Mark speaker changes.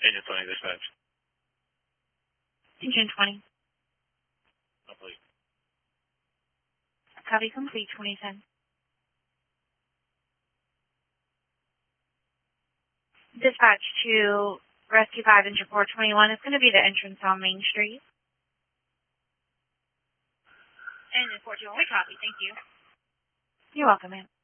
Speaker 1: Agent 20 dispatch.
Speaker 2: Agent 20.
Speaker 1: Complete.
Speaker 2: Copy complete, 2010. Dispatch to Rescue 5 Engine 421. It's going to be the entrance on Main Street.
Speaker 3: Engine 421, we copy. Thank you.
Speaker 2: You're welcome, ma'am.